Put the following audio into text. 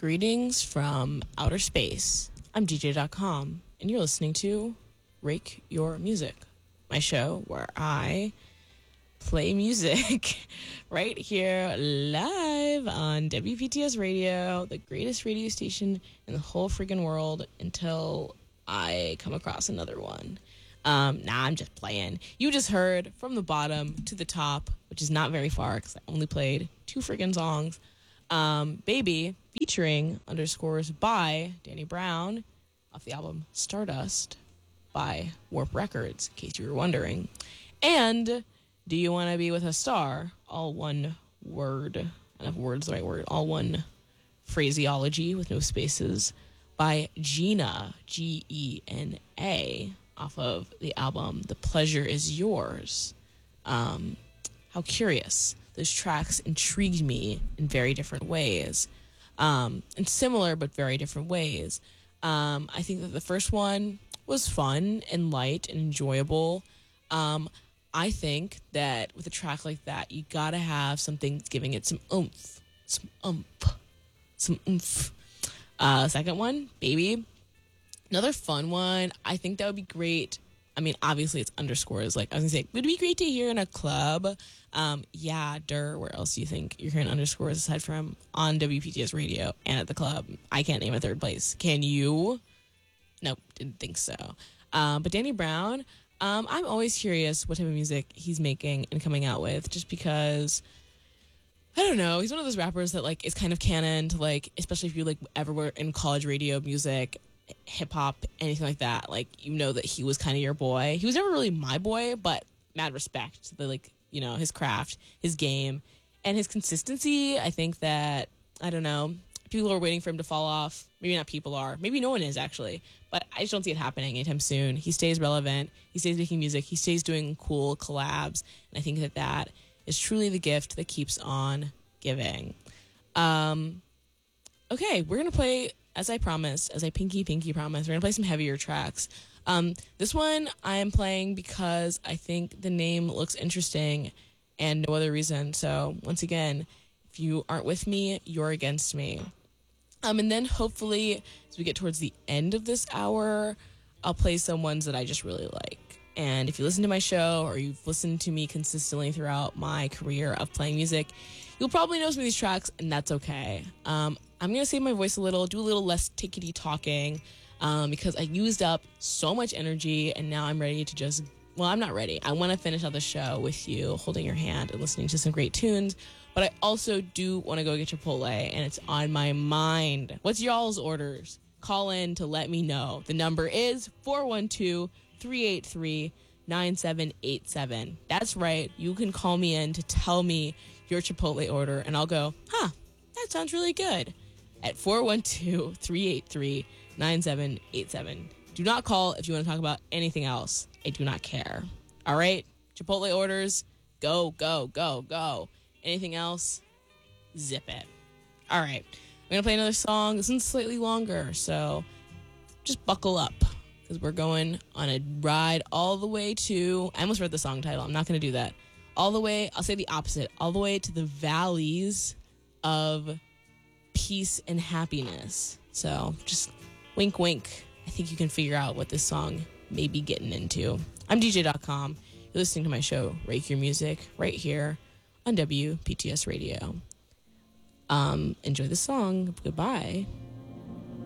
Greetings from outer space. I'm DJ.com, and you're listening to Rake Your Music, my show where I play music right here live on WPTS Radio, the greatest radio station in the whole freaking world until I come across another one. I'm just playing. You just heard From the Bottom to the Top, which is not very far because I only played 2 freaking songs. Baby, featuring underscores by Danny Brown off the album Stardust by Warp Records, in case you were wondering. And Do You Want to Be With a Star, all one word, I don't know if word's the right word, all one phraseology with no spaces, by Gina, Gena, off of the album The Pleasure Is Yours. How curious. Those tracks intrigued me in very different ways, in similar but very different ways. I think that the first one was fun and light and enjoyable. I think that with a track like that, you gotta have something giving it some oomph. Second one, Baby. Another fun one. I think that would be great. I mean, obviously it's underscores. Like, I was gonna say, would it be great to hear in a club? Where else do you think you're hearing underscores aside from on WPTS Radio and at the club? I can't name a third place. Can you? Nope, didn't think so. But Danny Brown, I'm always curious what type of music he's making and coming out with, just because, I don't know, he's one of those rappers that, like, is kind of canon to, like, especially if you, like, ever were in college radio music, hip-hop, anything like that, like, you know that he was kind of your boy. He was never really my boy, but mad respect to the, like, you know, his craft, his game, and his consistency. I think that, I don't know, people are waiting for him to fall off. Maybe not people are. Maybe no one is, actually. But I just don't see it happening anytime soon. He stays relevant. He stays making music. He stays doing cool collabs. And I think that that is truly the gift that keeps on giving. Okay, we're going to play, as I promised, as I pinky promised, we're going to play some heavier tracks. This one I am playing because I think the name looks interesting and no other reason. So once again, if you aren't with me, you're against me. And then hopefully as we get towards the end of this hour, I'll play some ones that I just really like. And if you listen to my show or you've listened to me consistently throughout my career of playing music, you'll probably know some of these tracks, and that's okay. I'm going to save my voice a little, do a little less tickety talking, because I used up so much energy, and now I'm ready to just, well, I'm not ready. I want to finish out the show with you, holding your hand and listening to some great tunes, but I also do want to go get Chipotle, and it's on my mind. What's y'all's orders? Call in to let me know. The number is 412-383-9787. That's right. You can call me in to tell me your Chipotle order, and I'll go, that sounds really good, at 412-383-9787. Do not call if you want to talk about anything else. I do not care. All right? Chipotle orders, go, go, go, go. Anything else, zip it. All right. I'm going to play another song. This one's slightly longer, so just buckle up, because we're going on a ride all the way to, I almost read the song title. I'm not going to do that. All the way, I'll say the opposite, all the way to the valleys of peace and happiness. So just wink, wink. I think you can figure out what this song may be getting into. I'm DJ.com. You're listening to my show, Rake Your Music, right here on WPTS Radio. Enjoy the song. Goodbye.